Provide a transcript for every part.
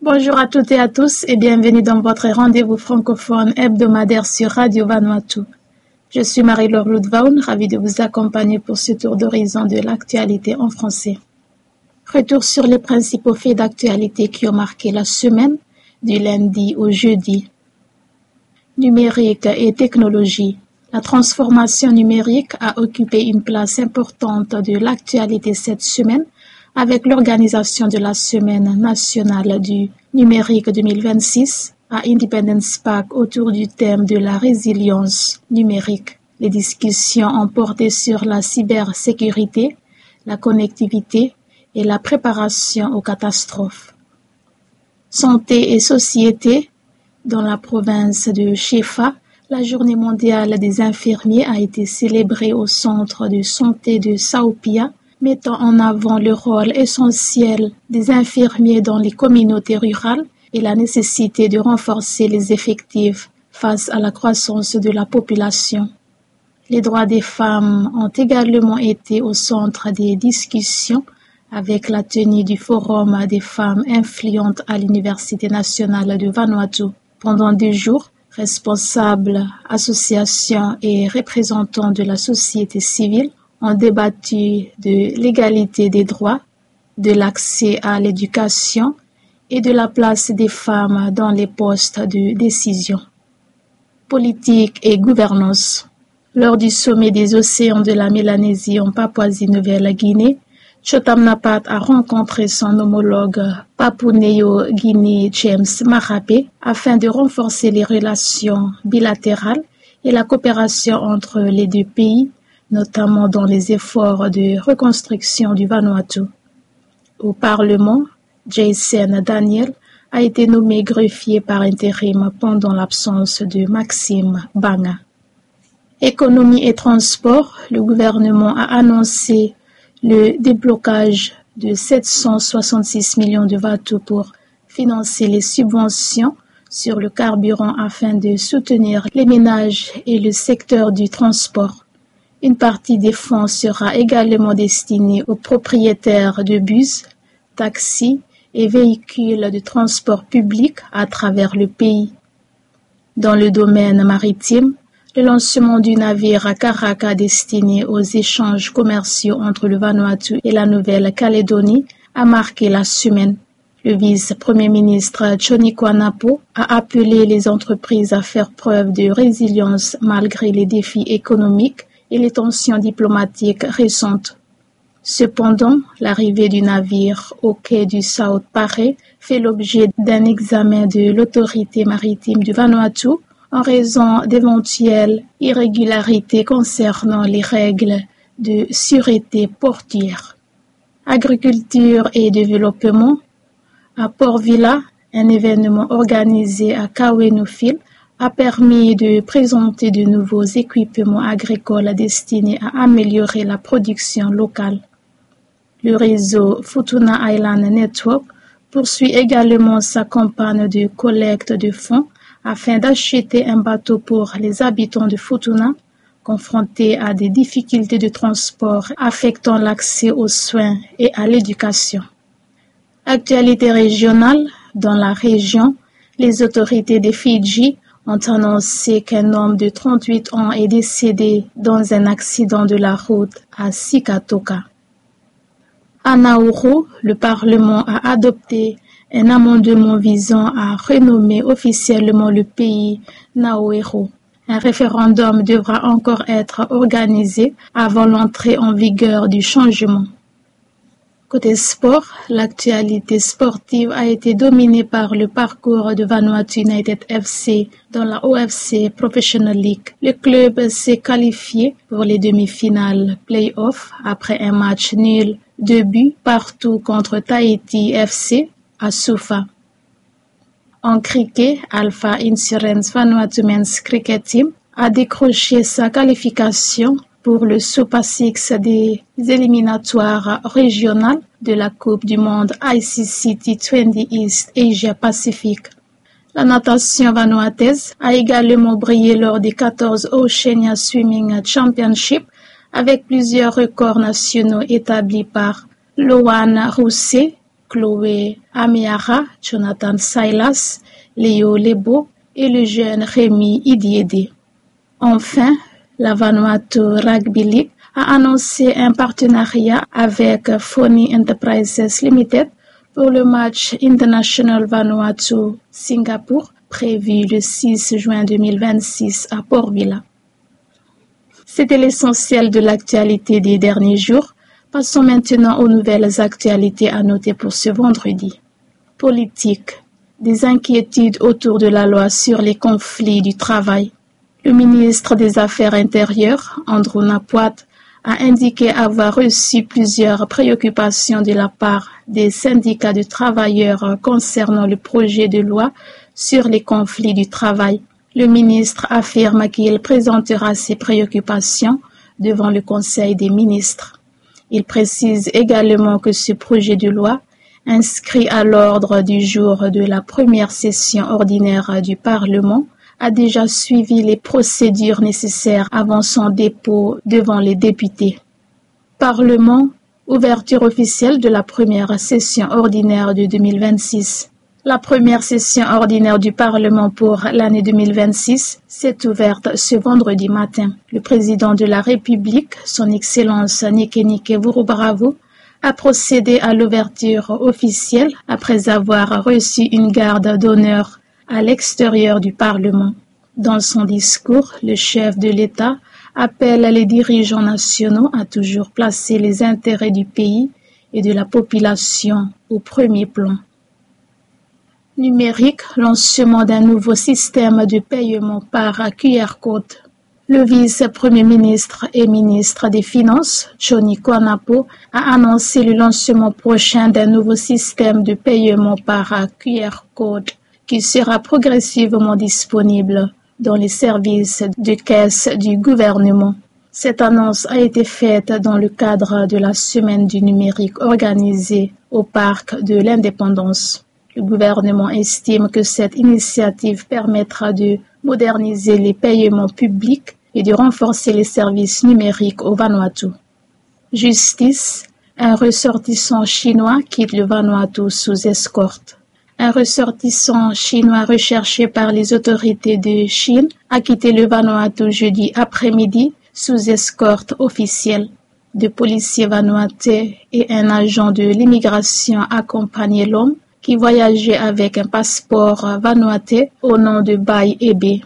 Bonjour à toutes et à tous et bienvenue dans votre rendez-vous francophone hebdomadaire sur Radio Vanuatu. Je suis Marie-Laure Ludvaun, ravie de vous accompagner pour ce tour d'horizon de l'actualité en français. Retour sur les principaux faits d'actualité qui ont marqué la semaine, du lundi au jeudi. Numérique et technologie. La transformation numérique a occupé une place importante de l'actualité cette semaine avec l'organisation de la Semaine nationale du numérique 2026 à Independence Park autour du thème de la résilience numérique. Les discussions ont porté sur la cybersécurité, la connectivité et la préparation aux catastrophes. Santé et société. Dans la province de Shefa, la Journée mondiale des infirmiers a été célébrée au centre de santé de Saupia, mettant en avant le rôle essentiel des infirmiers dans les communautés rurales et la nécessité de renforcer les effectifs face à la croissance de la population. Les droits des femmes ont également été au centre des discussions avec la tenue du Forum des femmes influentes à l'Université nationale de Vanuatu. Pendant 2 jours, responsables, associations et représentants de la société civile ont débattu de l'égalité des droits, de l'accès à l'éducation et de la place des femmes dans les postes de décision. Politique et gouvernance. Lors du sommet des océans de la Mélanésie en Papouasie-Nouvelle-Guinée, Chotam Napat a rencontré son homologue Papou-Néo-Guinée James Marape afin de renforcer les relations bilatérales et la coopération entre les 2 pays, notamment dans les efforts de reconstruction du Vanuatu. Au Parlement, Jason Daniel a été nommé greffier par intérim pendant l'absence de Maxime Banga. Économie et transport, le gouvernement a annoncé le déblocage de 766 millions de Vatu pour financer les subventions sur le carburant afin de soutenir les ménages et le secteur du transport. Une partie des fonds sera également destinée aux propriétaires de bus, taxis et véhicules de transport public à travers le pays. Dans le domaine maritime, le lancement du navire à Karaka destiné aux échanges commerciaux entre le Vanuatu et la Nouvelle-Calédonie a marqué la semaine. Le vice-premier ministre Johnny Kwanapo a appelé les entreprises à faire preuve de résilience malgré les défis économiques et les tensions diplomatiques récentes. Cependant, l'arrivée du navire au quai du South Pare fait l'objet d'un examen de l'autorité maritime du Vanuatu en raison d'éventuelles irrégularités concernant les règles de sûreté portuaire. Agriculture et développement. À Port Vila, un événement organisé à Kawenufil a permis de présenter de nouveaux équipements agricoles destinés à améliorer la production locale. Le réseau Futuna Island Network poursuit également sa campagne de collecte de fonds afin d'acheter un bateau pour les habitants de Futuna, confrontés à des difficultés de transport affectant l'accès aux soins et à l'éducation. Actualité régionale. Dans la région, les autorités des Fidji ont annoncé qu'un homme de 38 ans est décédé dans un accident de la route à Sikatoka. À Nauru, le Parlement a adopté un amendement visant à renommer officiellement le pays Naoero. Un référendum devra encore être organisé avant l'entrée en vigueur du changement. Côté sport, l'actualité sportive a été dominée par le parcours de Vanuatu United FC dans la OFC Professional League. Le club s'est qualifié pour les demi-finales play-off après un match nul 2 buts partout contre Tahiti FC à Sufa. En cricket, Alpha Insurance Vanuatu Men's Cricket Team a décroché sa qualification pour le Super Six des éliminatoires régionales de la Coupe du Monde ICC T20 East Asia Pacific. La natation vanuataise a également brillé lors des 14 Oceania Swimming Championship avec plusieurs records nationaux établis par Loane Rousset, Chloé Amiara, Jonathan Silas, Léo Lebo et le jeune Rémi Idiédé. Enfin, la Vanuatu Rugby League a annoncé un partenariat avec Foni Enterprises Limited pour le match International Vanuatu-Singapour prévu le 6 juin 2026 à Port Vila. C'était l'essentiel de l'actualité des derniers jours. Passons maintenant aux nouvelles actualités à noter pour ce vendredi. Politique. Des inquiétudes autour de la loi sur les conflits du travail. Le ministre des Affaires intérieures, Andrew Napoat, a indiqué avoir reçu plusieurs préoccupations de la part des syndicats de travailleurs concernant le projet de loi sur les conflits du travail. Le ministre affirme qu'il présentera ses préoccupations devant le Conseil des ministres. Il précise également que ce projet de loi, inscrit à l'ordre du jour de la première session ordinaire du Parlement, a déjà suivi les procédures nécessaires avant son dépôt devant les députés. Parlement, ouverture officielle de la première session ordinaire de 2026. La première session ordinaire du Parlement pour l'année 2026 s'est ouverte ce vendredi matin. Le président de la République, son Excellence Nikenike Vurubaravu, a procédé à l'ouverture officielle après avoir reçu une garde d'honneur à l'extérieur du Parlement. Dans son discours, le chef de l'État appelle les dirigeants nationaux à toujours placer les intérêts du pays et de la population au premier plan. Numérique, lancement d'un nouveau système de paiement par QR code. Le vice-premier ministre et ministre des Finances, Johnny Kwanapo, a annoncé le lancement prochain d'un nouveau système de paiement par QR code qui sera progressivement disponible dans les services de caisse du gouvernement. Cette annonce a été faite dans le cadre de la Semaine du numérique organisée au Parc de l'Indépendance. Le gouvernement estime que cette initiative permettra de moderniser les paiements publics et de renforcer les services numériques au Vanuatu. Justice, un ressortissant chinois quitte le Vanuatu sous escorte. Un ressortissant chinois recherché par les autorités de Chine a quitté le Vanuatu jeudi après-midi sous escorte officielle. Deux policiers vanuatais et un agent de l'immigration accompagnaient l'homme qui voyageait avec un passeport vanuatais au nom de Bai Ebe.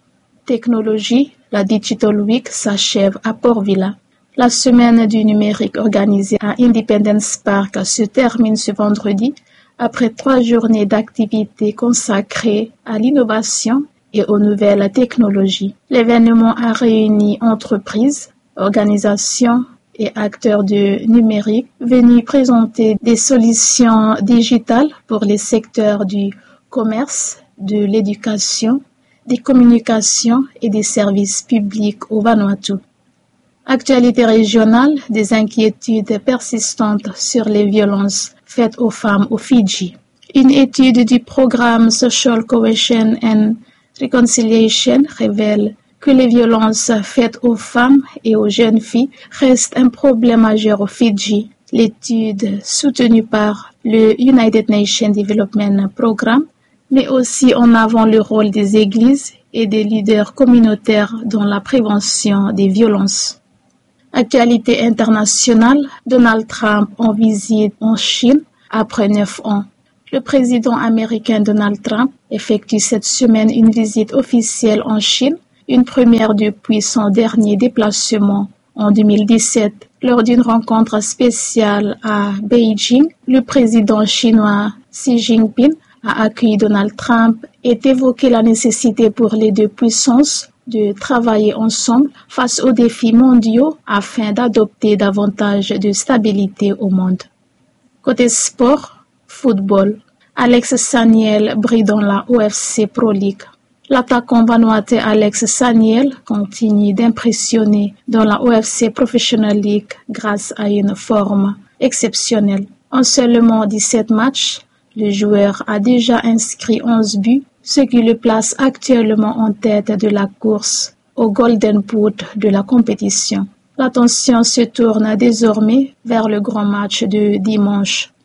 Technologie, la Digital Week s'achève à Port Vila. La semaine du numérique organisée à Independence Park se termine ce vendredi après 3 journées d'activités consacrées à l'innovation et aux nouvelles technologies. L'événement a réuni entreprises, organisations et acteurs du numérique venus présenter des solutions digitales pour les secteurs du commerce, de l'éducation, des communications et des services publics au Vanuatu. Actualité régionale, des inquiétudes persistantes sur les violences faites aux femmes aux Fidji. Une étude du programme Social Cohesion and Reconciliation révèle que les violences faites aux femmes et aux jeunes filles restent un problème majeur aux Fidji. L'étude, soutenue par le United Nations Development Programme, met aussi en avant le rôle des églises et des leaders communautaires dans la prévention des violences. Actualité internationale, Donald Trump en visite en Chine après 9 ans. Le président américain Donald Trump effectue cette semaine une visite officielle en Chine, une première depuis son dernier déplacement en 2017. Lors d'une rencontre spéciale à Beijing, le président chinois Xi Jinping a accueilli Donald Trump et évoqué la nécessité pour les deux puissances de travailler ensemble face aux défis mondiaux afin d'adopter davantage de stabilité au monde. Côté sport, football, Alex Saniel brille dans la OFC Pro League. L'attaquant vanuatais Alex Saniel continue d'impressionner dans la OFC Professional League grâce à une forme exceptionnelle. En seulement 17 matchs, le joueur a déjà inscrit 11 buts, ce qui le place actuellement en tête de la course au Golden Boot de la compétition. L'attention se tourne désormais vers le grand match de dimanche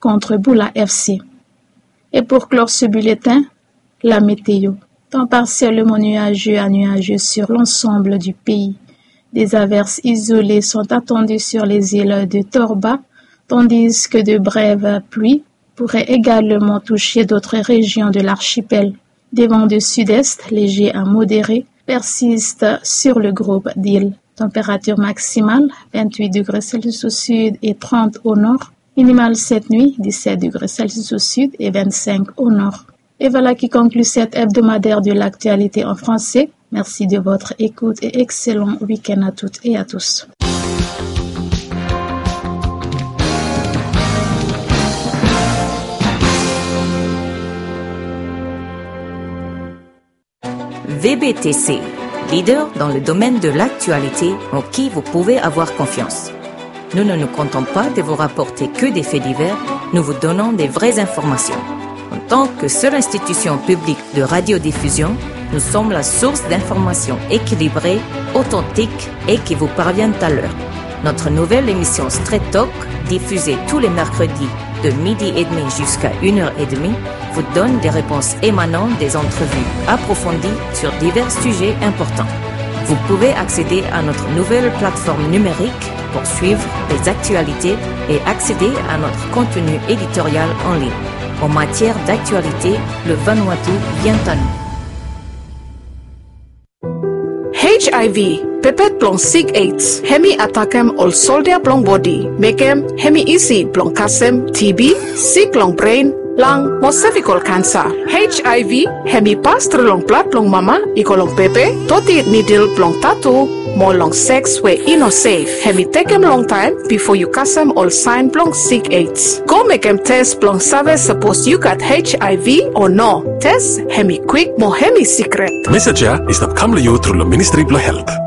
contre Boula FC. Et pour clore ce bulletin, la météo. Temps partiellement nuageux à nuageux sur l'ensemble du pays. Des averses isolées sont attendues sur les îles de Torba, tandis que de brèves pluies pourraient également toucher d'autres régions de l'archipel. Des vents de sud-est légers à modérés persistent sur le groupe d'îles. Température maximale 28 degrés Celsius au sud et 30 au nord. Minimale cette nuit 17 degrés Celsius au sud et 25 au nord. Et voilà qui conclut cet hebdomadaire de l'actualité en français. Merci de votre écoute et excellent week-end à toutes et à tous. VBTC, leader dans le domaine de l'actualité en qui vous pouvez avoir confiance. Nous ne nous comptons pas de vous rapporter que des faits divers, nous vous donnons des vraies informations. En tant que seule institution publique de radiodiffusion, nous sommes la source d'informations équilibrées, authentiques et qui vous parviennent à l'heure. Notre nouvelle émission Straight Talk, diffusée tous les mercredis de 12h30 jusqu'à 1h30, vous donne des réponses émanant des entrevues approfondies sur divers sujets importants. Vous pouvez accéder à notre nouvelle plateforme numérique pour suivre les actualités et accéder à notre contenu éditorial en ligne. En matière d'actualité, le Vanuatu vient à nous. HIV, pepet plong sig AIDS, hemi atakem ol soldia plong body, mekem hemi isi plong kasem TB, sig long brain, lang mo cervical cancer. HIV, hemi pastre long plat plong mama, ikolong pepe, toti needle plong tattoo, mo long sex we ino safe. Hemi takem long time before you kasem ol sign plong sig AIDS. Go mekem test plong save suppose you got HIV or no. Test hemi quick mo hemi secret. Message is that come to you through the Ministry of Health.